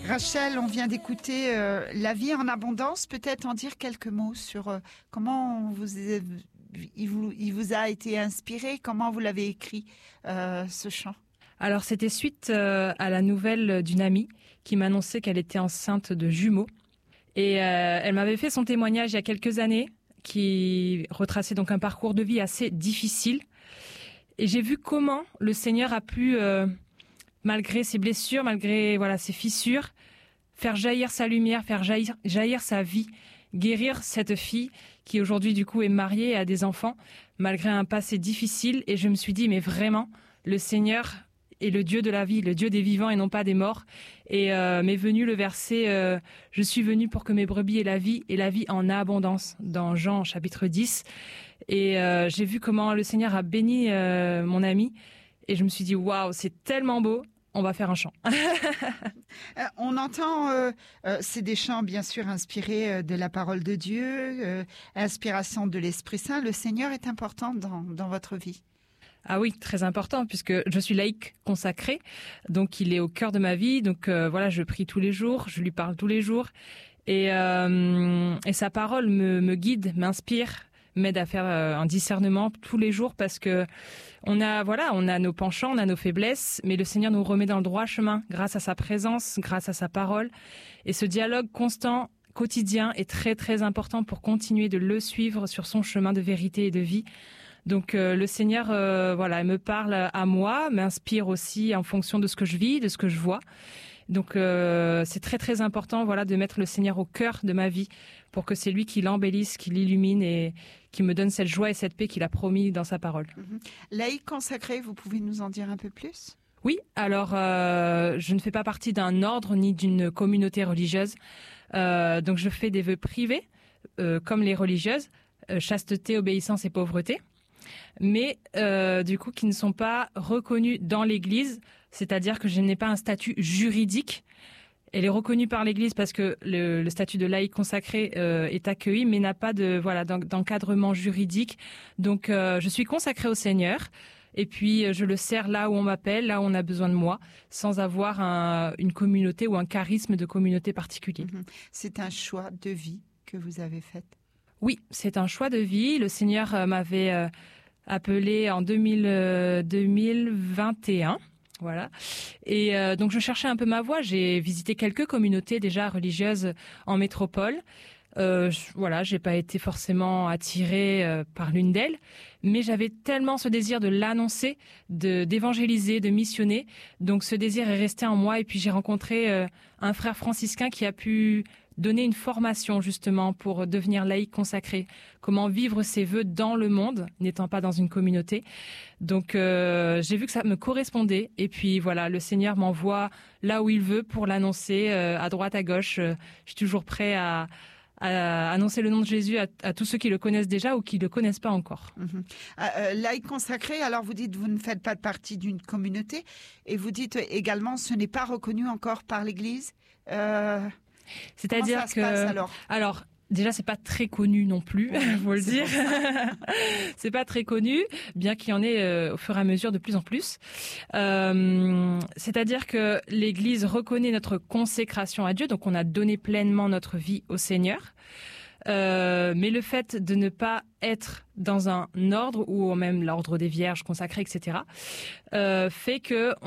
Rachel, on vient d'écouter La vie en abondance. Peut-être en dire quelques mots sur comment il vous a été inspiré, comment vous l'avez écrit, ce chant. Alors c'était suite à la nouvelle d'une amie qui m'annonçait qu'elle était enceinte de jumeaux. Et elle m'avait fait son témoignage il y a quelques années qui retraçait donc un parcours de vie assez difficile. Et j'ai vu comment le Seigneur a pu, malgré ses blessures, malgré ses fissures, faire jaillir sa lumière, faire jaillir sa vie, guérir cette fille qui aujourd'hui du coup est mariée et a des enfants, malgré un passé difficile. Et je me suis dit, mais vraiment, le Seigneur est le Dieu de la vie, le Dieu des vivants et non pas des morts. Et m'est venu le verset « Je suis venu pour que mes brebis aient la vie en abondance » dans Jean chapitre 10. Et j'ai vu comment le Seigneur a béni mon ami. Et je me suis dit, waouh, c'est tellement beau, on va faire un chant. On entend, c'est des chants bien sûr inspirés de la parole de Dieu, inspiration de l'Esprit Saint. Le Seigneur est important dans votre vie. Ah oui, très important, puisque je suis laïque consacrée, donc il est au cœur de ma vie. Donc je prie tous les jours, je lui parle tous les jours, et sa parole me guide, m'inspire, m'aide à faire un discernement tous les jours, parce que on a nos penchants, on a nos faiblesses, mais le Seigneur nous remet dans le droit chemin grâce à sa présence, grâce à sa parole, et ce dialogue constant, quotidien, est très très important pour continuer de le suivre sur son chemin de vérité et de vie. Donc le Seigneur me parle à moi, m'inspire aussi en fonction de ce que je vis, de ce que je vois. Donc c'est très très important de mettre le Seigneur au cœur de ma vie pour que c'est lui qui l'embellisse, qui l'illumine et qui me donne cette joie et cette paix qu'il a promis dans sa parole. Laïque consacré, vous pouvez nous en dire un peu plus ? Oui, alors je ne fais pas partie d'un ordre ni d'une communauté religieuse. Donc je fais des vœux privés comme les religieuses, chasteté, obéissance et pauvreté. Mais qui ne sont pas reconnus dans l'Église, c'est-à-dire que je n'ai pas un statut juridique. Elle est reconnue par l'Église parce que le statut de laïque consacré est accueilli, mais n'a pas d'encadrement juridique. Donc je suis consacrée au Seigneur, et puis je le sers là où on m'appelle, là où on a besoin de moi, sans avoir une communauté ou un charisme de communauté particulier. C'est un choix de vie que vous avez fait. Oui, c'est un choix de vie. Le Seigneur m'avait appelé en 2021. Voilà. Et donc je cherchais un peu ma voie. J'ai visité quelques communautés déjà religieuses en métropole. J'ai pas été forcément attirée par l'une d'elles, mais j'avais tellement ce désir de l'annoncer, d'évangéliser, de missionner. Donc ce désir est resté en moi, et puis j'ai rencontré un frère franciscain qui a pu donner une formation justement pour devenir laïque consacré, comment vivre ses vœux dans le monde, n'étant pas dans une communauté. Donc j'ai vu que ça me correspondait, et puis le Seigneur m'envoie là où il veut pour l'annoncer, à droite, à gauche. Je suis toujours prêt à annoncer le nom de Jésus à tous ceux qui le connaissent déjà ou qui le connaissent pas encore. Laïque consacré, alors vous dites vous ne faites pas partie d'une communauté, et vous dites également ce n'est pas reconnu encore par l'Église. C'est-à-dire que alors déjà c'est pas très connu non plus, faut le dire. C'est pas très connu, bien qu'il y en ait au fur et à mesure de plus en plus. C'est-à-dire que l'Église reconnaît notre consécration à Dieu, donc on a donné pleinement notre vie au Seigneur. Mais le fait de ne pas être dans un ordre ou même l'ordre des vierges consacrées, etc., fait que